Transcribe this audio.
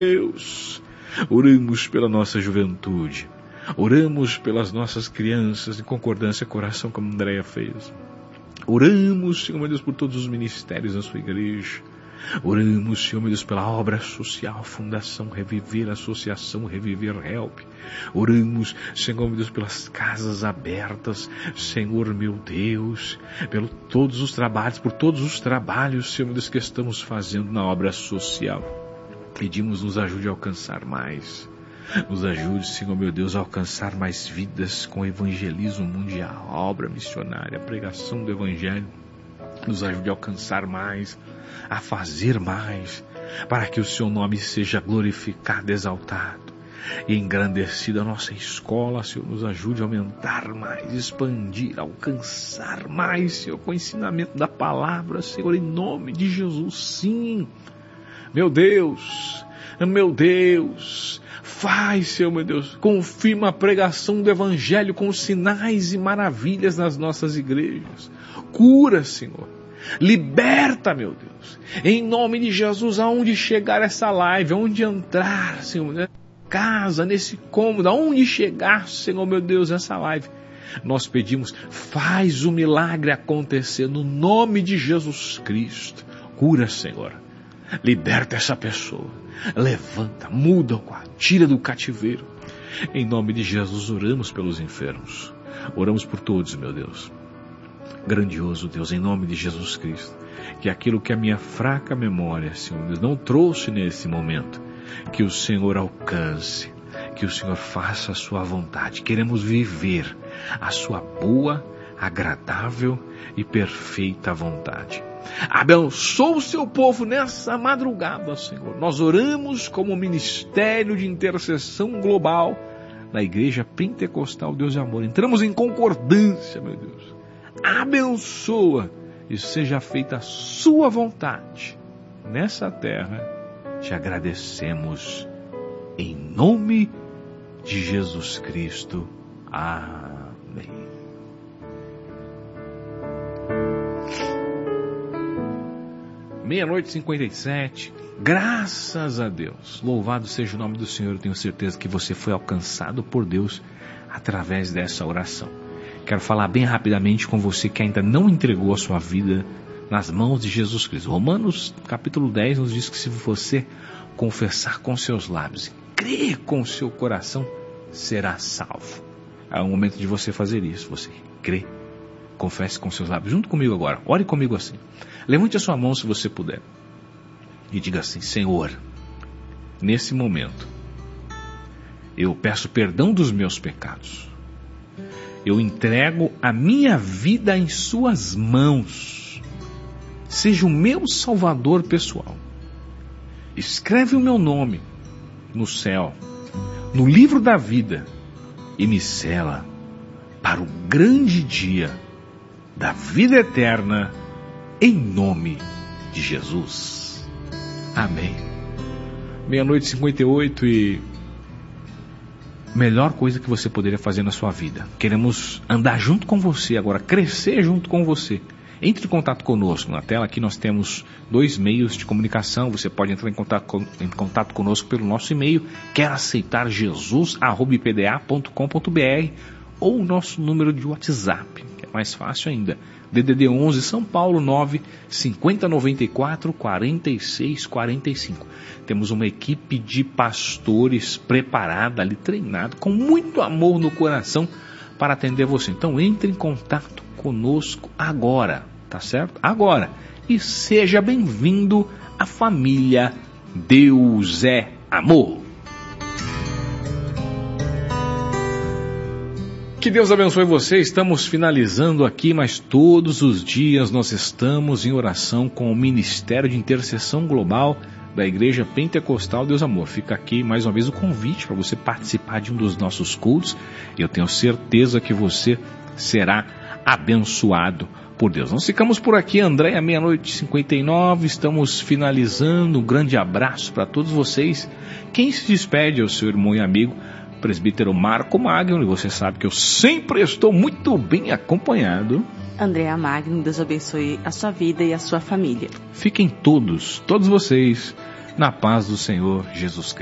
Deus. Oramos pela nossa juventude. Oramos pelas nossas crianças em concordância com a oração como a Andréia fez. Oramos, Senhor meu Deus, por todos os ministérios da sua igreja. Oramos, Senhor meu Deus, pela obra social, Fundação Reviver, Associação Reviver Help. Oramos, Senhor meu Deus, pelas casas abertas, Senhor meu Deus, por todos os trabalhos, Senhor meu Deus, que estamos fazendo na obra social. Pedimos, nos ajude a alcançar mais. Nos ajude, Senhor meu Deus, a alcançar mais vidas com o evangelismo mundial, a obra missionária, a pregação do evangelho. Nos ajude a alcançar mais, a fazer mais, para que o seu nome seja glorificado, exaltado e engrandecido. A nossa escola, Senhor, nos ajude a aumentar mais, expandir, alcançar mais, Senhor, com o ensinamento da palavra, Senhor, em nome de Jesus. Sim, meu Deus, faz, Senhor, meu Deus, confirma a pregação do evangelho com sinais e maravilhas nas nossas igrejas. Cura, Senhor. Liberta, meu Deus. Em nome de Jesus, aonde chegar essa live, aonde entrar, Senhor, nessa casa, nesse cômodo, aonde chegar, Senhor, meu Deus, essa live, nós pedimos, faz o milagre acontecer no nome de Jesus Cristo. Cura, Senhor. Liberta essa pessoa. Levanta, muda o quadro, tira do cativeiro. Em nome de Jesus, oramos pelos enfermos. Oramos por todos, meu Deus. Grandioso Deus, em nome de Jesus Cristo, que aquilo que a minha fraca memória, Senhor Deus, não trouxe nesse momento, que o Senhor alcance, que o Senhor faça a sua vontade. Queremos viver a sua boa, agradável e perfeita vontade. Abençoa o seu povo nessa madrugada, Senhor. Nós oramos como ministério de intercessão global na Igreja Pentecostal Deus de Amor. Entramos em concordância, meu Deus. Abençoa e seja feita a sua vontade nessa terra. Te agradecemos em nome de Jesus Cristo. Amém. Meia-noite 57, graças a Deus, louvado seja o nome do Senhor. Eu tenho certeza que você foi alcançado por Deus através dessa oração. Quero falar bem rapidamente com você que ainda não entregou a sua vida nas mãos de Jesus Cristo. Romanos capítulo 10 nos diz que se você confessar com seus lábios e crer com o seu coração, será salvo. É o momento de você fazer isso, você crê. Confesse com seus lábios, junto comigo agora, ore comigo assim. Levante a sua mão se você puder e diga assim: Senhor, nesse momento eu peço perdão dos meus pecados. Eu entrego a minha vida em suas mãos. Seja o meu salvador pessoal. Escreve o meu nome no céu, no livro da vida, e me sela para o grande dia da vida eterna, em nome de Jesus. Amém. Meia-noite 58 e melhor coisa que você poderia fazer na sua vida. Queremos andar junto com você agora, crescer junto com você. Entre em contato conosco. Na tela aqui nós temos 2 meios de comunicação. Você pode entrar em contato conosco pelo nosso e-mail, queraceitarjesus@ipda.com.br, ou o nosso número de WhatsApp, que é mais fácil ainda. DDD 11 São Paulo 9 5094 4645. Temos uma equipe de pastores preparada ali, treinada, com muito amor no coração para atender você. Então entre em contato conosco agora, tá certo? Agora. E seja bem-vindo à família Deus é Amor. Que Deus abençoe você. Estamos finalizando aqui, mas todos os dias nós estamos em oração com o Ministério de Intercessão Global da Igreja Pentecostal Deus Amor. Fica aqui mais uma vez o convite para você participar de um dos nossos cultos. Eu tenho certeza que você será abençoado por Deus. Nós ficamos por aqui, Andréia, meia-noite 59. Estamos finalizando. Um grande abraço para todos vocês. Quem se despede é o seu irmão e amigo, presbítero Marco Magno, e você sabe que eu sempre estou muito bem acompanhado. Andréia Magno, Deus abençoe a sua vida e a sua família. Fiquem todos vocês, na paz do Senhor Jesus Cristo.